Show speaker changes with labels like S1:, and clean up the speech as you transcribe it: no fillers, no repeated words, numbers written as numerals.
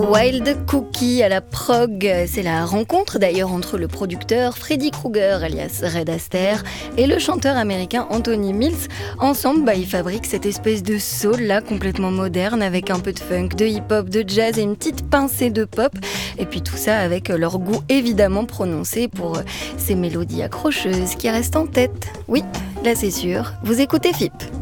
S1: Wild Cookie à la prog, c'est la rencontre d'ailleurs entre le producteur Freddy Krueger alias Red Astaire et le chanteur américain Anthony Mills. Ensemble, ils fabriquent cette espèce de soul là complètement moderne avec un peu de funk, de hip-hop, de jazz et une petite pincée de pop. Et puis tout ça avec leur goût évidemment prononcé pour ces mélodies accrocheuses qui restent en tête. Oui, là c'est sûr, vous écoutez FIP.